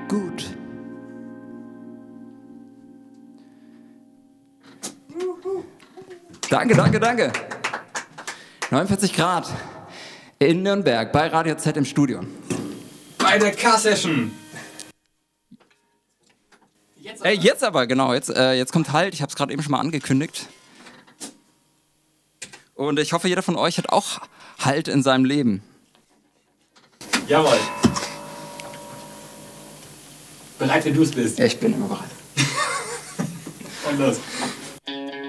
gut. Danke. 49 Grad in Nürnberg bei Radio Z im Studio. Bei der K-Session. Jetzt aber, genau. Jetzt kommt Halt. Ich habe es gerade eben schon mal angekündigt. Und ich hoffe, jeder von euch hat auch Halt in seinem Leben. Jawohl. Bereit, wenn du es bist. Ja, ich bin immer bereit. Und los.